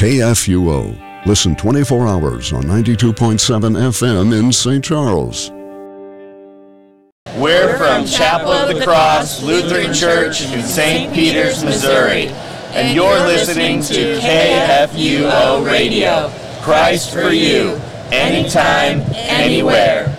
KFUO. Listen 24 hours on 92.7 FM in St. Charles. We're from Chapel of the Cross Lutheran Church in St. Peters, Missouri, and you're listening to KFUO Radio. Christ for you, anytime, anywhere.